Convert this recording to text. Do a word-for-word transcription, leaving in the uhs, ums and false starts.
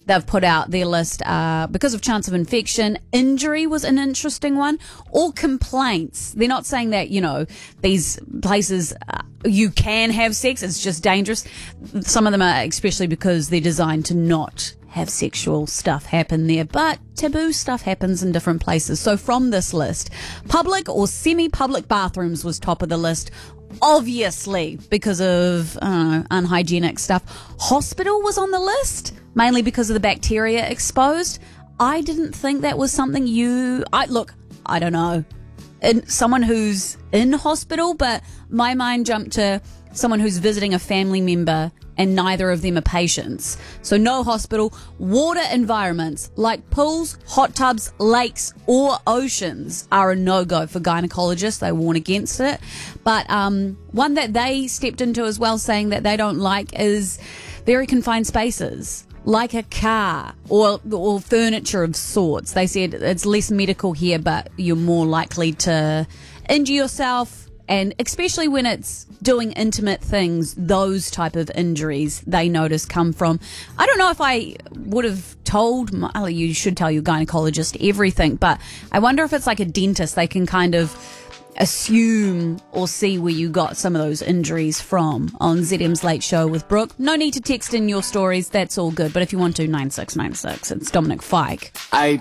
they've put out their list uh, because of chance of infection. Injury was an interesting one. Or complaints. They're not saying that, you know, these places uh, you can have sex. It's just dangerous. Some of them are especially because they're designed to not have sexual stuff happen there, but taboo stuff happens in different places. So from this list, public or semi-public bathrooms was top of the list, obviously because of uh, unhygienic stuff. Hospital was on the list, mainly because of the bacteria exposed. I didn't think that was something you... I look, I don't know, in, someone who's in hospital, but my mind jumped to someone who's visiting a family member and neither of them are patients. So no hospital. Water environments like pools, hot tubs, lakes, or oceans are a no-go for gynecologists. They warn against it. But um, one that they stepped into as well, saying that they don't like, is very confined spaces, like a car or, or furniture of sorts. They said it's less medical here, but you're more likely to injure yourself. And especially when it's doing intimate things, those type of injuries they notice come from. I don't know if I would have told, Molly, you should tell your gynecologist everything, but I wonder if it's like a dentist. They can kind of assume or see where you got some of those injuries from. On Z M's Late Show with Brooke. No need to text in your stories. That's all good. But if you want to, nine six nine six. It's Dominic Fike. I